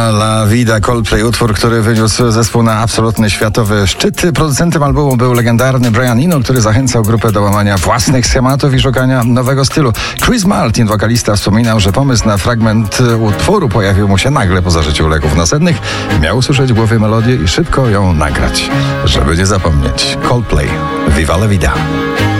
La Vida, Coldplay, utwór, który wyniósł zespół na absolutny światowy szczyt. Producentem albumu był legendarny Brian Eno, który zachęcał grupę do łamania własnych schematów i szukania nowego stylu. Chris Martin, wokalista, wspominał, że pomysł na fragment utworu pojawił mu się nagle po zażyciu leków nasennych. Miał usłyszeć w głowie melodię i szybko ją nagrać, żeby nie zapomnieć. Coldplay, Viva la Vida.